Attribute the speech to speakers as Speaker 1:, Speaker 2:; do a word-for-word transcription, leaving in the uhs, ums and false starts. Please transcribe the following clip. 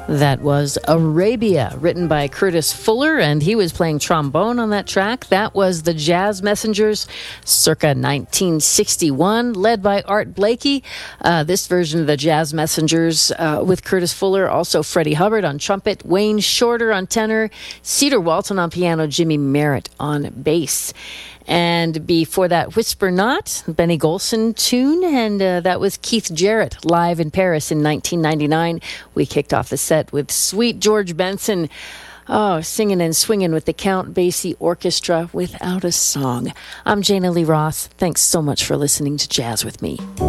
Speaker 1: That was Arabia, written by Curtis Fuller, and he was playing trombone on that track. That was the Jazz Messengers, circa nineteen sixty-one, led by Art Blakey. Uh, this version of the Jazz Messengers uh, with Curtis Fuller, also Freddie Hubbard on trumpet, Wayne Shorter on tenor, Cedar Walton on piano, Jimmy Merritt on bass. And before that, Whisper Not, Benny Golson tune, and uh, that was Keith Jarrett live in Paris in nineteen ninety-nine. We kicked off the set with Sweet George Benson, oh, singing and swinging with the Count Basie Orchestra, Without a Song. I'm Jana Lee Roth. Thanks so much for listening to Jazz with Me.